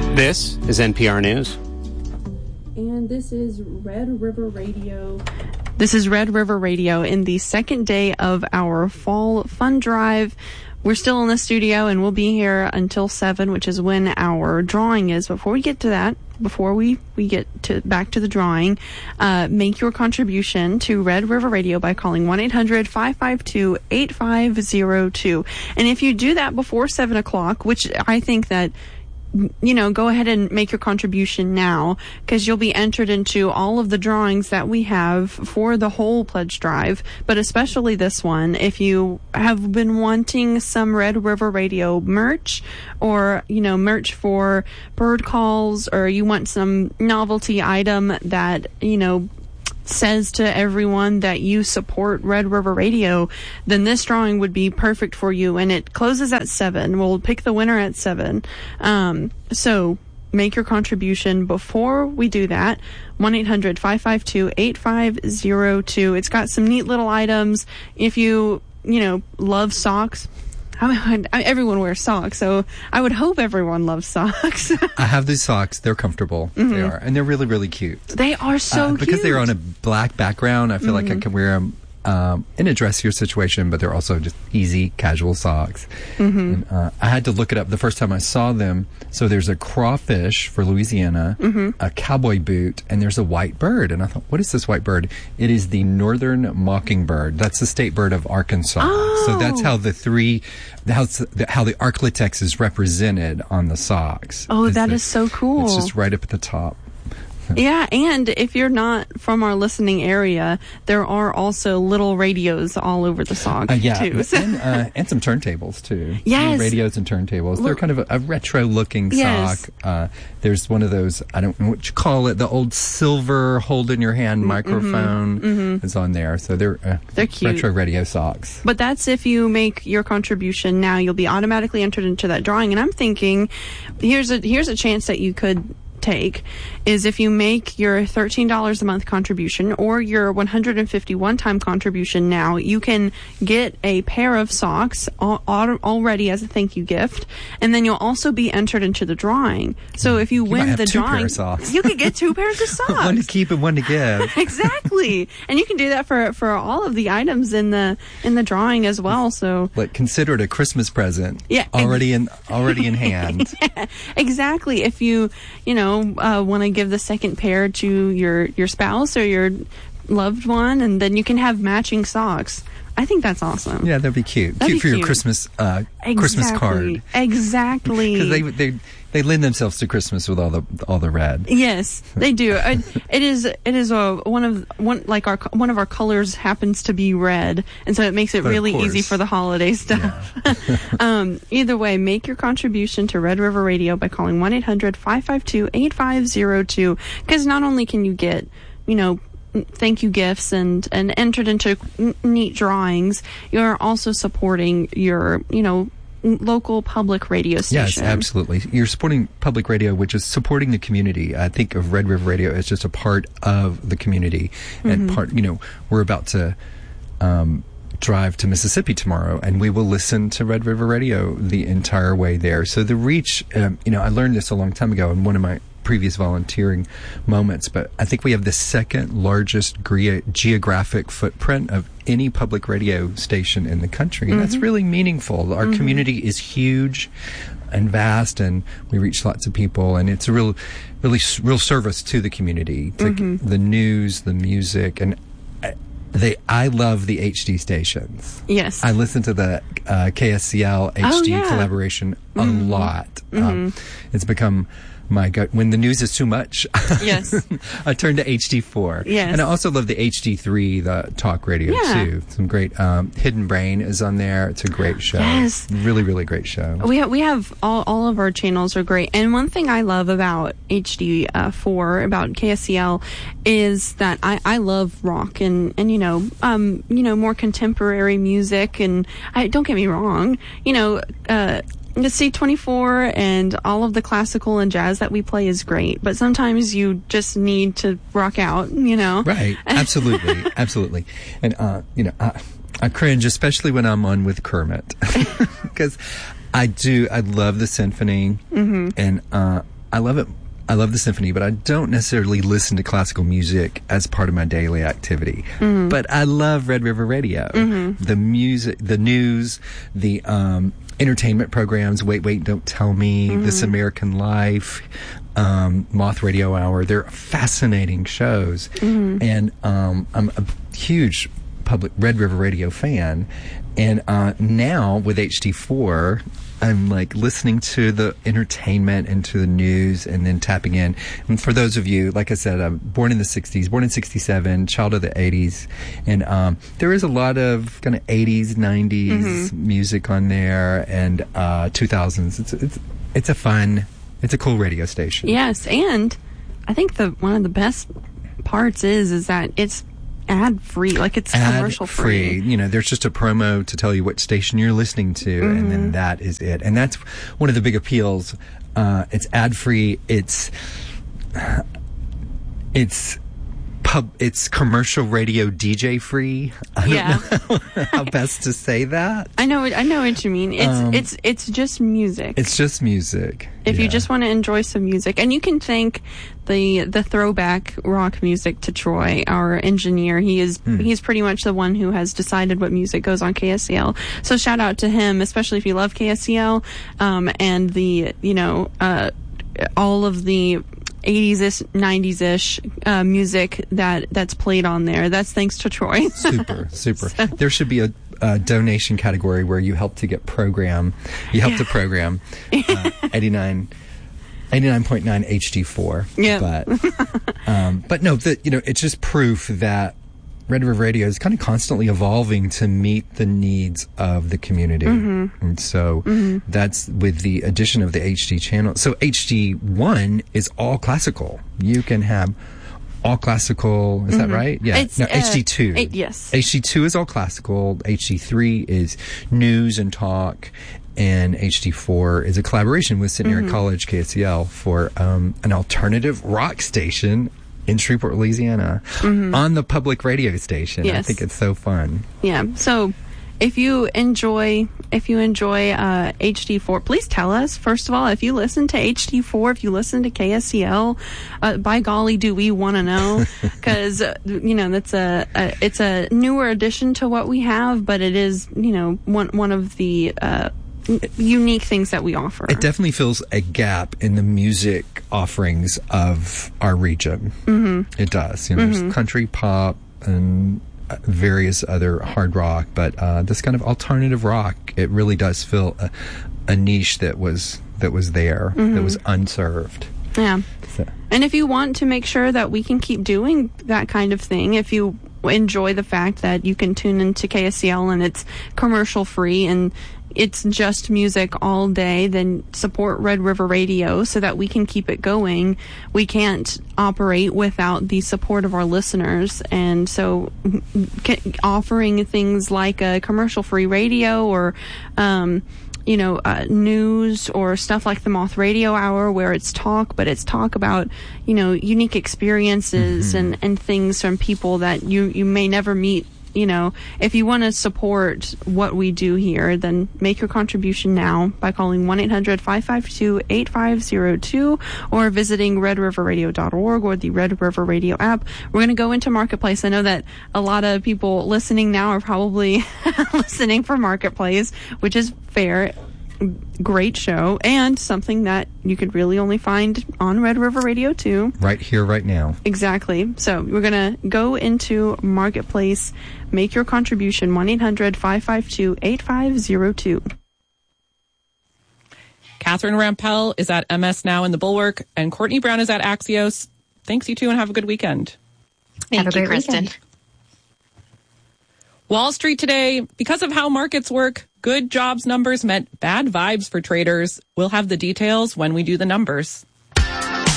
This is NPR News. And this is Red River Radio. This is Red River Radio in the second day of our fall fund drive. We're still in the studio and we'll be here until 7, which is when our drawing is. Before we get to that, before we get back to the drawing, make your contribution to Red River Radio by calling 1-800-552-8502. And if you do that before 7 o'clock, which I think that, go ahead and make your contribution now, because you'll be entered into all of the drawings that we have for the whole pledge drive, but especially this one. If you have been wanting some Red River Radio merch, or, merch for bird calls, or you want some novelty item that, says to everyone that you support Red River Radio, then this drawing would be perfect for you. And it closes at 7. We'll pick the winner at 7. So make your contribution before we do that. 1-800-552-8502. It's got some neat little items. If you, love socks, everyone wears socks, so I would hope everyone loves socks. I have these socks. They're comfortable. Mm-hmm. They are. And they're really, really cute. They are so cute. Because they're on a black background, I feel like I can wear them in a dressier situation, but they're also just easy, casual socks. Mm-hmm. And, I had to look it up the first time I saw them. So there's a crawfish for Louisiana, a cowboy boot, and there's a white bird. And I thought, what is this white bird? It is the northern mockingbird. That's the state bird of Arkansas. Oh. So that's how the Arklatex is represented on the socks. Oh, that is so cool. It's just right up at the top. Yeah, and if you're not from our listening area, there are also little radios all over the socks, too. And some turntables, too. Yes. Radios and turntables. They're kind of a retro-looking sock. There's one of those, I don't know what you call it, the old silver hold-in-your-hand microphone is on there. So they're cute. Retro radio socks. But that's if you make your contribution now. You'll be automatically entered into that drawing. And I'm thinking, here's a chance that you could take, is if you make your $13 a month contribution or your 151 time contribution now, you can get a pair of socks already as a thank you gift, and then you'll also be entered into the drawing. So if you win the drawing, you could get 2 pairs of socks. One to keep and one to give. Exactly. And you can do that for all of the items in the drawing as well. So consider it a Christmas present. Yeah. Already in hand. Yeah, exactly. If you want to give the second pair to your spouse or your loved one, and then you can have matching socks. I think that's awesome. Yeah, that'd be cute. Cute for your Christmas Christmas card. Exactly. Because they lend themselves to Christmas with all the red. Yes, they do. It is one of our colors happens to be red, and so it makes it really easy for the holiday stuff. Yeah. Either way, make your contribution to Red River Radio by calling 1-800-552-8502, because not only can you get, thank you gifts and entered into neat drawings, you're also supporting your, local public radio station. Yes, absolutely. You're supporting public radio, which is supporting the community. I think of Red River Radio as just a part of the community, and part, we're about to drive to Mississippi tomorrow, and we will listen to Red River Radio the entire way there. So the reach, I learned this a long time ago in one of my previous volunteering moments, but I think we have the second largest geographic footprint of any public radio station in the country, and that's really meaningful. Our community is huge and vast, and we reach lots of people, and it's a real service to the community, to the news, the music, and I love the HD stations. Yes. I listen to the KSCL HD collaboration a lot. It's become my God, when the news is too much, yes, I turn to HD4. Yes. And I also love the HD3, the talk radio, too. Some great, Hidden Brain is on there. It's a great show. Yes. Really, really great show. We have all of our channels are great. And one thing I love about HD4, about KSCL, is that I love rock and more contemporary music. And don't get me wrong, the C24 and all of the classical and jazz that we play is great, but sometimes you just need to rock out, Right. Absolutely. Absolutely. And, I cringe, especially when I'm on with Kermit, because I love the symphony, and I love it. I love the symphony, but I don't necessarily listen to classical music as part of my daily activity. Mm-hmm. But I love Red River Radio. Mm-hmm. The music, the news, the entertainment programs, Wait, Don't Tell Me, mm-hmm. This American Life, Moth Radio Hour. They're fascinating shows. Mm-hmm. And I'm a huge public Red River Radio fan. And now with HD4, I'm like listening to the entertainment and to the news and then tapping in. And for those of you, like I said, I'm born in the 60s, born in 67, child of the 80s. And there is a lot of kind of 80s, 90s mm-hmm. music on there and 2000s. It's a cool radio station. Yes, and I think one of the best parts is that it's ad-free, like it's commercial-free. You know, there's just a promo to tell you what station you're listening to, mm-hmm. and then that is it. And that's one of the big appeals. It's ad-free. It's commercial radio DJ free. I don't know how best to say that. I know what you mean. It's just music. It's just music. If you just want to enjoy some music, and you can thank the throwback rock music to Troy, our engineer. He's pretty much the one who has decided what music goes on KSCL. So shout out to him, especially if you love KSCL, and the all of the 80s-ish, 90s-ish music that's played on there. That's thanks to Troy. Super. So. There should be a donation category where you help to program 89.9 HD4. Yeah. But no, it's just proof that Red River Radio is kind of constantly evolving to meet the needs of the community. Mm-hmm. And so that's with the addition of the HD channel. So HD1 is all classical. You can have all classical. Is that right? Yeah. HD2. Yes. HD2 is all classical. HD3 is news and talk. And HD4 is a collaboration with Centenary College KSCL for an alternative rock station in Shreveport, Louisiana, on the public radio station. Yes. I think it's so fun. Yeah. So if you enjoy HD4, please tell us, first of all, if you listen to HD4, if you listen to KSCL, by golly, do we want to know? Because, that's it's a newer addition to what we have, but it is, one of the, unique things that we offer. It definitely fills a gap in the music offerings of our region. Mm-hmm. It does. There's country, pop, and various other hard rock, but this kind of alternative rock, it really does fill a niche that was there, that was unserved. Yeah. So. And if you want to make sure that we can keep doing that kind of thing, if you enjoy the fact that you can tune into KSCL and it's commercial free and it's just music all day, then support Red River Radio so that we can keep it going. We can't operate without the support of our listeners. And so offering things like a commercial-free radio or, news or stuff like the Moth Radio Hour where it's talk, but it's talk about, unique experiences and things from people that you may never meet. If you want to support what we do here, then make your contribution now by calling 1-800-552-8502 or visiting redriverradio.org or the Red River Radio app. We're going to go into Marketplace. I know that a lot of people listening now are probably listening for Marketplace, which is fair. Great show, and something that you could really only find on Red River Radio 2. Right here, right now. Exactly. So we're going to go into Marketplace. Make your contribution, 1-800-552-8502. Catherine Rampell is at MS Now in the Bulwark, and Courtney Brown is at Axios. Thanks, you two, and have a good weekend. Thank you, Kristen. Wall Street today, because of how markets work, good jobs numbers meant bad vibes for traders. We'll have the details when we do the numbers.